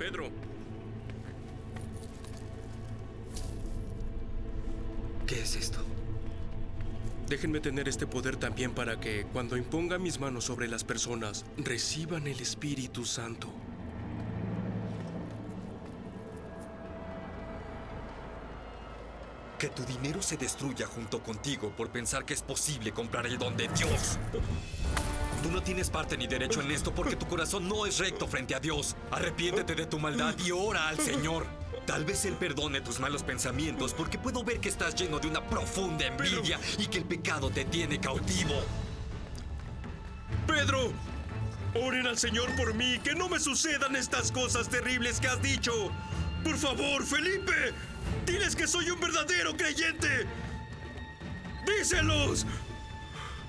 Pedro. ¿Qué es esto? Déjenme tener este poder también para que, cuando imponga mis manos sobre las personas, reciban el Espíritu Santo. Que tu dinero se destruya junto contigo por pensar que es posible comprar el don de Dios. Tú no tienes parte ni derecho en esto porque tu corazón no es recto frente a Dios. Arrepiéntete de tu maldad y ora al Señor. Tal vez Él perdone tus malos pensamientos porque puedo ver que estás lleno de una profunda envidia y que el pecado te tiene cautivo. ¡Pedro! Oren al Señor por mí, que no me sucedan estas cosas terribles que has dicho. Por favor, Felipe, diles que soy un verdadero creyente. ¡Díselos!